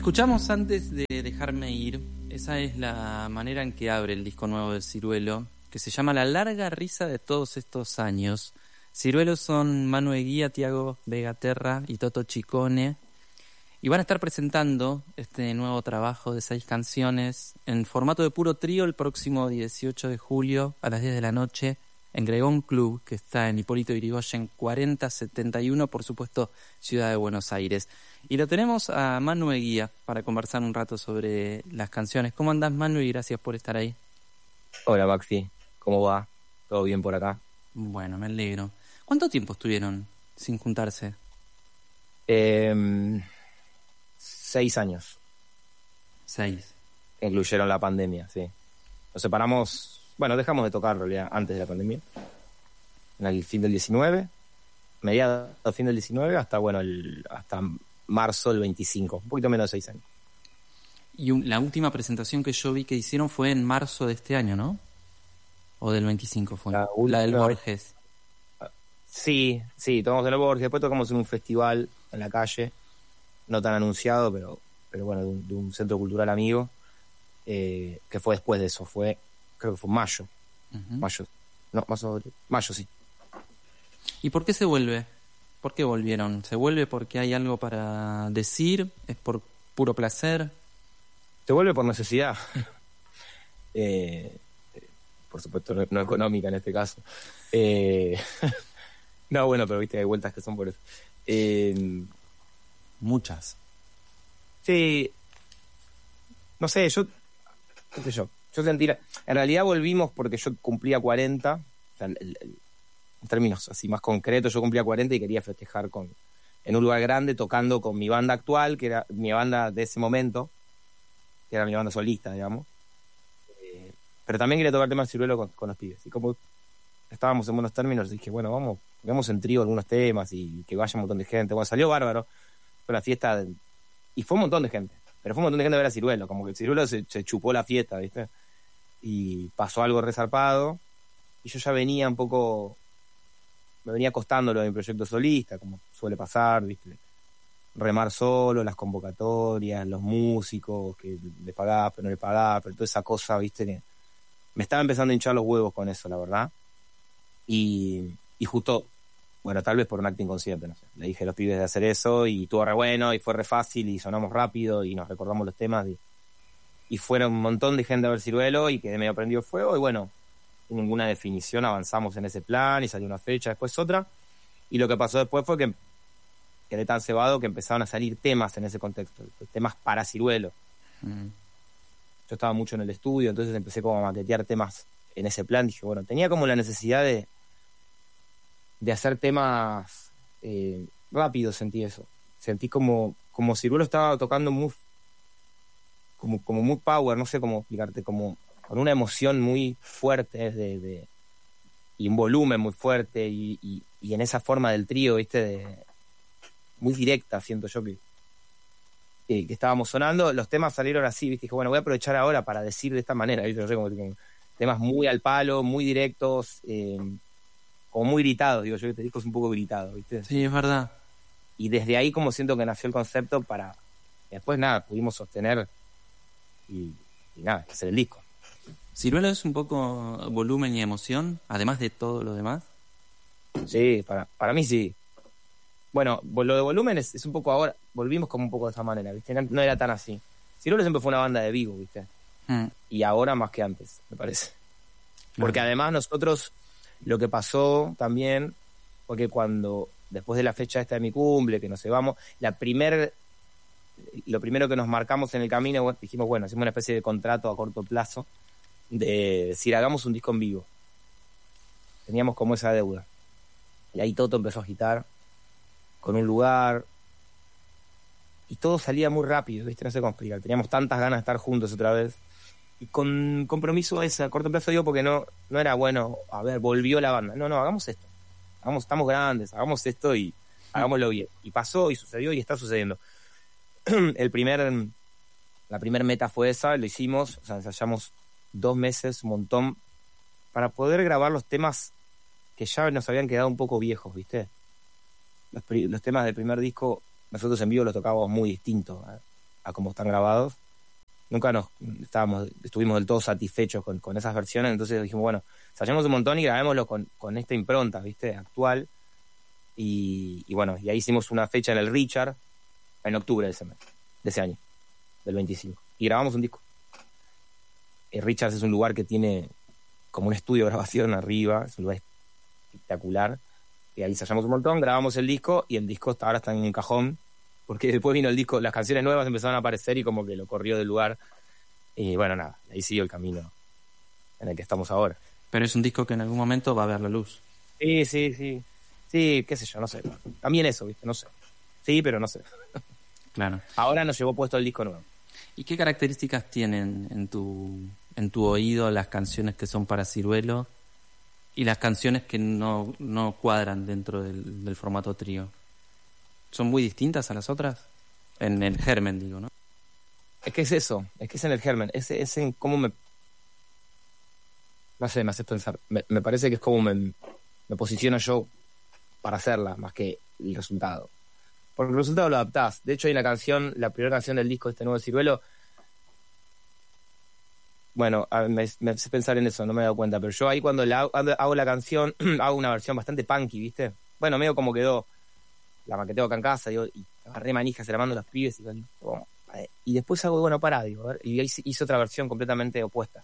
escuchamos antes de Dejarme Ir. Esa es la manera en que abre el disco nuevo de Ciruelo, que se llama La larga risa de todos estos años. Ciruelo son Manu Eguía, Tiago Vegaterra y Toto Chicone. Y van a estar presentando este nuevo trabajo de 6 canciones en formato de puro trío el próximo 18 de julio a las 10 de la noche en Gregón Club, que está en Hipólito Yrigoyen 4071, por supuesto, Ciudad de Buenos Aires. Y lo tenemos a Manu Eguía para conversar un rato sobre las canciones. ¿Cómo andás, Manu? Y gracias por estar ahí. Hola, Maxi. ¿Cómo va? ¿Todo bien por acá? Bueno, me alegro. ¿Cuánto tiempo estuvieron sin juntarse? 6 años. 6. Incluyeron la pandemia, sí. Nos separamos, bueno, dejamos de tocar en realidad antes de la pandemia. En el fin del 19, mediados del fin del 19 hasta, bueno, hasta marzo del 25, un poquito menos de 6 años. Y la última presentación que yo vi que hicieron fue en marzo de este año, ¿no? ¿O del 25 fue? La del Borges. Sí, tocamos en el Borges, después tocamos en un festival en la calle, no tan anunciado, pero bueno, de un centro cultural amigo, que fue después de eso, creo que fue mayo. Uh-huh. Mayo, sí. ¿Y por qué se vuelve? ¿Por qué volvieron? ¿Se vuelve porque hay algo para decir? ¿Es por puro placer? Se vuelve por necesidad. Por supuesto, no económica en este caso. No, bueno, pero viste, hay vueltas que son por eso. Muchas. Sí. No sé, yo sentí... En realidad volvimos porque yo cumplía 40. O sea, en términos así más concretos, yo cumplía 40 y quería festejar en un lugar grande, tocando con mi banda actual, que era mi banda de ese momento, que era mi banda solista, digamos. Pero también quería tocar temas de Ciruelo con los pibes. Y como estábamos en buenos términos, dije, bueno, vamos en trío algunos temas y que vaya un montón de gente. Bueno, salió bárbaro. Fue la fiesta y fue un montón de gente. Pero fue un montón de gente a ver a Ciruelo. Como que Ciruelo se chupó la fiesta, ¿viste? Y pasó algo resarpado. Y yo ya venía un poco... Me venía costando lo de mi proyecto solista, como suele pasar, ¿viste? Remar solo, las convocatorias, los músicos, que le pagás, pero no le pagás, pero toda esa cosa, ¿viste? Que me estaba empezando a hinchar los huevos con eso, la verdad. Y justo, bueno, tal vez por un acto inconsciente, no sé. Le dije a los pibes de hacer eso y estuvo re bueno y fue re fácil y sonamos rápido y nos recordamos los temas y fueron un montón de gente a ver Ciruelo y quedé medio prendido fuego y bueno, sin ninguna definición avanzamos en ese plan y salió una fecha, después otra. Y lo que pasó después fue que quedé tan cebado que empezaron a salir temas en ese contexto, temas para Ciruelo. Mm. Yo estaba mucho en el estudio, entonces empecé como a maquetear temas en ese plan. Dije, bueno, tenía como la necesidad de hacer temas rápidos, sentí eso. Sentí como Ciruelo estaba tocando muy como muy power, no sé cómo explicarte, como con una emoción muy fuerte y un volumen muy fuerte y en esa forma del trío, ¿viste? Muy directa, siento yo que estábamos sonando. Los temas salieron así, ¿viste? Dije, bueno, voy a aprovechar ahora para decir de esta manera, ¿viste? No sé, como temas muy al palo, muy directos, como muy gritados, digo yo, este disco es un poco gritado, ¿viste? Sí, es verdad. Y desde ahí como siento que nació el concepto para... Después nada, pudimos sostener y nada, hacer el disco. ¿Ciruelo es un poco volumen y emoción, además de todo lo demás? Sí, para mí sí. Bueno, lo de volumen es un poco ahora, volvimos como un poco de esa manera, ¿viste? No era tan así. Ciruelo siempre fue una banda de Vigo, ¿viste? Y ahora más que antes, me parece. Porque además nosotros, lo que pasó también fue que cuando, después de la fecha esta de mi cumple, que nos llevamos, lo primero que nos marcamos en el camino, dijimos, bueno, hacemos una especie de contrato a corto plazo, de decir, hagamos un disco en vivo. Teníamos como esa deuda. Y ahí Toto empezó a agitar con un lugar y todo salía muy rápido, ¿viste? No sé cómo explicar. Teníamos tantas ganas de estar juntos otra vez y con compromiso ese a corto plazo, digo, porque no era bueno, a ver, volvió la banda. No, hagamos esto. Estamos grandes, hagamos esto y hagámoslo bien. Y pasó y sucedió y está sucediendo. La primer meta fue esa, lo hicimos, o sea, ensayamos 2 meses, un montón, para poder grabar los temas que ya nos habían quedado un poco viejos, ¿viste? Los temas del primer disco, nosotros en vivo los tocábamos muy distintos a cómo están grabados. Nunca estuvimos del todo satisfechos con esas versiones, entonces dijimos, bueno, ensayamos un montón y grabémoslo con esta impronta, ¿viste? Actual. Y bueno, y ahí hicimos una fecha en el Richard en octubre de ese año, del 25. Y grabamos un disco. El Richards es un lugar que tiene como un estudio de grabación arriba, es un lugar espectacular. Y ahí ensayamos un montón, grabamos el disco y el disco ahora está en un cajón, porque después vino el disco, las canciones nuevas empezaron a aparecer y como que lo corrió del lugar. Y bueno, nada, ahí siguió el camino en el que estamos ahora. Pero es un disco que en algún momento va a ver la luz. Sí. Sí, qué sé yo, no sé. También eso, ¿viste? No sé. Sí, pero no sé. Claro. Ahora nos llevó puesto el disco nuevo. ¿Y qué características tienen en tu oído las canciones que son para Ciruelo y las canciones que no cuadran dentro del formato trío? ¿Son muy distintas a las otras? En el germen, digo, ¿no? Es que es eso, es que es en el germen, es en cómo me... No sé, me haces pensar. Me parece que es como me posiciono yo para hacerla, más que el resultado. Porque el resultado lo adaptás. De hecho, hay una canción, la primera canción del disco, este nuevo Ciruelo. Bueno, me hace pensar en eso, no me he dado cuenta. Pero yo ahí cuando hago la canción, hago una versión bastante punky, ¿viste? Bueno, medio como quedó. La maqueteo acá en casa, digo, y agarré manija, se la mando a los pibes, y después hago, bueno, pará, digo, a ver, y ahí hice otra versión completamente opuesta.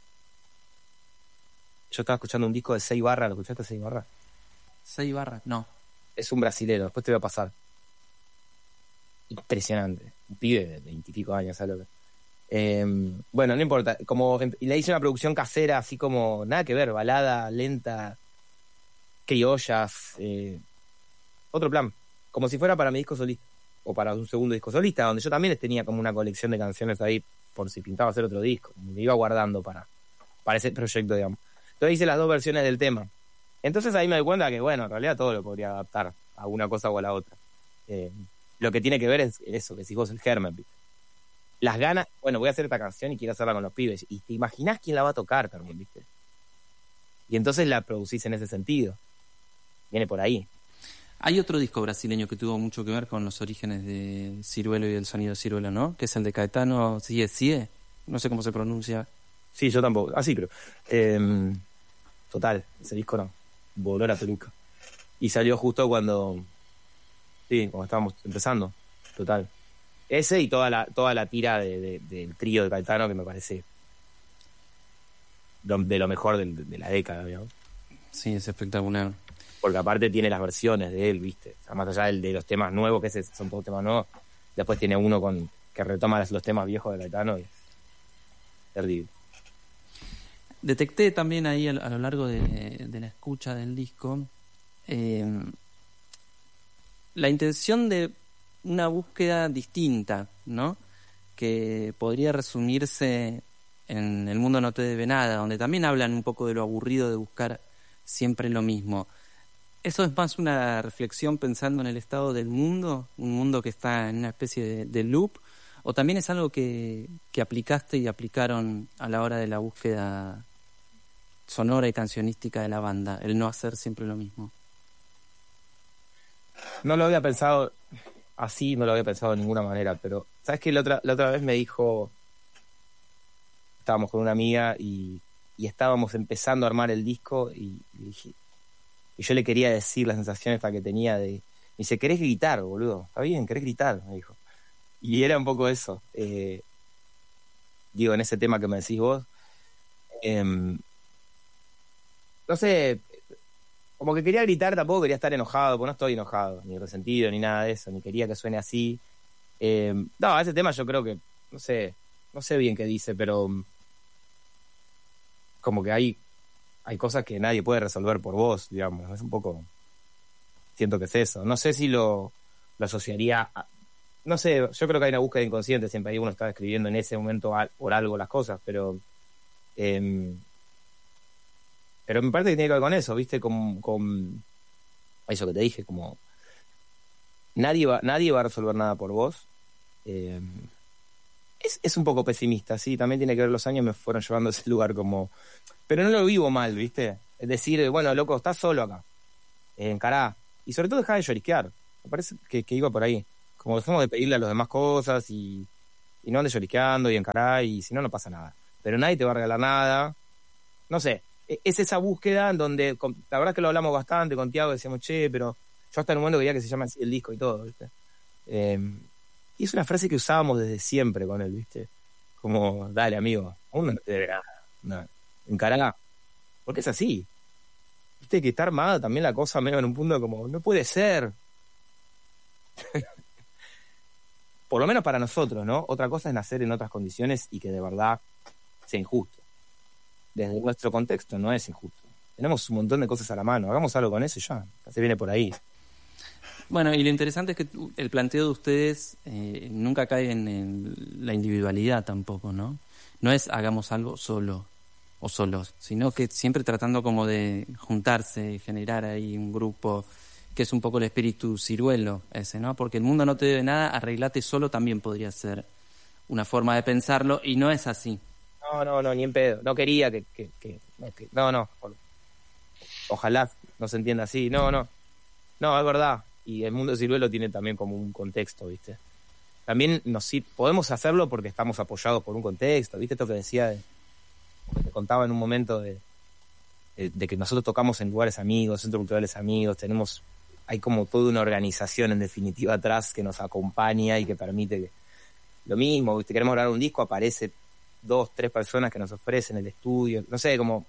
Yo estaba escuchando un disco de 6 barras, ¿lo escuchaste 6 barras? 6 barras, no. Es un brasilero, después te voy a pasar. Impresionante. Un pibe de 20 y pico años, ¿sabes lo que? Bueno, no importa. Y le hice una producción casera, así como nada que ver, balada, lenta, criollas, otro plan. Como si fuera para mi disco solista, o para un segundo disco solista, donde yo también tenía como una colección de canciones ahí, por si pintaba hacer otro disco. Me iba guardando para ese proyecto, digamos. Entonces hice las 2 versiones del tema. Entonces ahí me doy cuenta que, bueno, en realidad todo lo podría adaptar a una cosa o a la otra. Lo que tiene que ver es eso, que si vos el germen, ¿viste? Las ganas, bueno, voy a hacer esta canción y quiero hacerla con los pibes. Y te imaginás quién la va a tocar también, ¿viste? Y entonces la producís en ese sentido. Viene por ahí. Hay otro disco brasileño que tuvo mucho que ver con los orígenes de Ciruelo y del sonido de Ciruelo, ¿no? Que es el de Caetano Sie. No sé cómo se pronuncia. Sí, yo tampoco. Así creo. Total, ese disco no. Voló la peluca. Y salió justo cuando estábamos empezando. Total. Ese y toda la tira del trío de Caetano, que me parece de lo mejor de la década, digamos. Sí, es espectacular. Porque aparte tiene las versiones de él, ¿viste? O sea, más allá de los temas nuevos, que son todos temas nuevos, después tiene uno que retoma los temas viejos de Caetano y es terrible. Detecté también ahí a lo largo de la escucha del disco la intención de una búsqueda distinta, ¿no? Que podría resumirse en El mundo no te debe nada, donde también hablan un poco de lo aburrido de buscar siempre lo mismo. ¿Eso es más una reflexión pensando en el estado del mundo, un mundo que está en una especie de loop, o también es algo que aplicaste y aplicaron a la hora de la búsqueda sonora y cancionística de la banda, el no hacer siempre lo mismo? No lo había pensado así, no lo había pensado de ninguna manera, pero ¿sabes qué? La otra vez me dijo, estábamos con una amiga y estábamos empezando a armar el disco y dije, y yo le quería decir la sensación esta que tenía me dice, ¿querés gritar, boludo? Está bien, ¿querés gritar? Me dijo. Y era un poco eso. Digo, en ese tema que me decís vos, no sé, como que quería gritar, tampoco quería estar enojado, porque no estoy enojado, ni resentido, ni nada de eso, ni quería que suene así. No, ese tema yo creo que, no sé bien qué dice, pero como que hay cosas que nadie puede resolver por vos, digamos, es un poco, siento que es eso. No sé si lo asociaría no sé, yo creo que hay una búsqueda inconsciente, siempre ahí uno está escribiendo en ese momento por algo las cosas, pero me parece que tiene que ver con eso, ¿viste? Con eso que te dije, como nadie va a resolver nada por vos. Es un poco pesimista, sí, también tiene que ver, los años me fueron llevando a ese lugar como... Pero no lo vivo mal, ¿viste? Es decir, bueno, loco, estás solo acá, encará. Y sobre todo dejá de lloriquear. Me parece que iba por ahí. Como dejamos de pedirle a los demás cosas y y no andes lloriqueando y encará, y si no, no pasa nada. Pero nadie te va a regalar nada. No sé, es esa búsqueda en donde, la verdad es que lo hablamos bastante con Tiago, decíamos, che, pero yo hasta en un momento quería que se llame así el disco y todo, ¿viste? Y es una frase que usábamos desde siempre con él, ¿viste? Como, dale, amigo, aún no te debe nada. No, encará. Porque es así. Viste que está armada también la cosa medio en un punto como, no puede ser. Por lo menos para nosotros, ¿no? Otra cosa es nacer en otras condiciones y que de verdad sea injusto. Desde nuestro contexto no es injusto. Tenemos un montón de cosas a la mano. Hagamos algo con eso y ya. Se viene por ahí. Bueno, y lo interesante es que el planteo de ustedes nunca cae en la individualidad tampoco, ¿no? No es hagamos algo solo o solos, sino que siempre tratando como de juntarse y generar ahí un grupo, que es un poco el espíritu ciruelo ese, ¿no? Porque el mundo no te debe nada, arreglate solo también podría ser una forma de pensarlo, y no es así. No, ni en pedo. No quería que no. Ojalá no se entienda así. No, es verdad. Y el mundo ciruelo tiene también como un contexto, ¿viste? También podemos hacerlo porque estamos apoyados por un contexto, ¿viste? Esto que decía, que te contaba en un momento de que nosotros tocamos en lugares amigos, centros culturales amigos, hay como toda una organización en definitiva atrás que nos acompaña y que permite que lo mismo, ¿viste? Queremos grabar un disco, aparece 2, 3 personas que nos ofrecen el estudio, no sé, como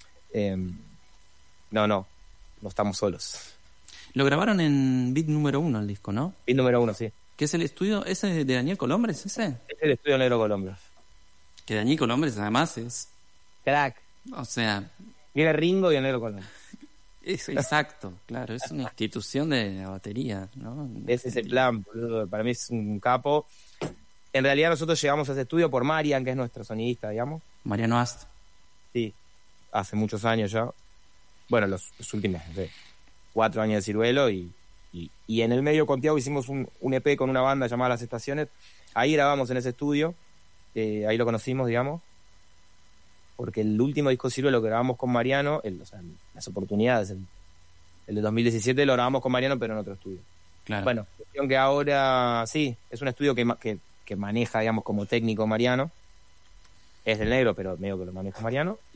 no estamos solos. Lo grabaron en Beat número 1 el disco, ¿no? Beat número 1, sí. ¿Qué es el estudio? ¿Ese de Daniel Colombres, ese? Es el estudio Negro Colombres. Que Daniel Colombres además es... Crack. O sea... Viene Ringo y el Negro Colombres. Es exacto, claro, es una institución de la batería, ¿no? Ese es el plan, boludo. Para mí es un capo. En realidad nosotros llegamos a ese estudio por Marian, que es nuestro sonidista, digamos. Mariano Ast. Sí, hace muchos años ya. Bueno, los últimos 4 años de Ciruelo y en el medio con Tiago hicimos un EP con una banda llamada Las Estaciones. Ahí grabamos en ese estudio, ahí lo conocimos, digamos, porque el último disco Ciruelo que grabamos con Mariano, Las Oportunidades, el de 2017 lo grabamos con Mariano pero en otro estudio. Claro. Bueno, cuestión que ahora sí, es un estudio que maneja, digamos, como técnico Mariano. Es del Negro, pero medio que lo maneja Mariano.